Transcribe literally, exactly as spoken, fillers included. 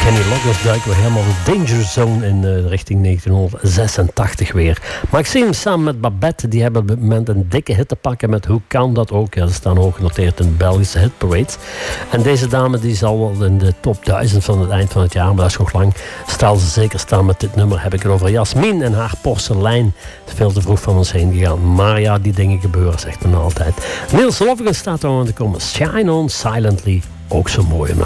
Kenny Loggins duiken we helemaal de danger zone in uh, richting negentien zesentachtig weer. Maxime samen met Babette, die hebben op dit moment een dikke hit te pakken met Hoe kan dat ook? Ja, ze staan hoog genoteerd in de Belgische hitparades. En deze dame die zal wel in de top duizend van het eind van het jaar, maar dat is nog lang, zal ze zeker staan met dit nummer. Heb ik het over Jasmin en haar porselein. Het is veel te vroeg van ons heen gegaan. Maar ja, die dingen gebeuren, zegt men altijd. Niels Lovigen staat er aan te komen. Shine On Silently, ook zo'n mooie naam.